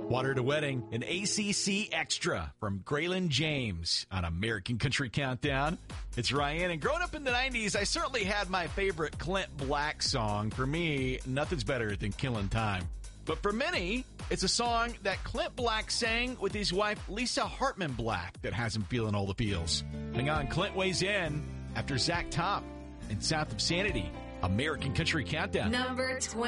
Water to Wedding, an ACC Extra from Graylin James on American Country Countdown. It's Ryan, and growing up in the 90s, I certainly had my favorite Clint Black song. For me, nothing's better than Killing Time. But for many, it's a song that Clint Black sang with his wife, Lisa Hartman Black, that has him feeling all the feels. Hang on, Clint weighs in after Zach Top and South of Sanity. American Country Countdown. Number 20.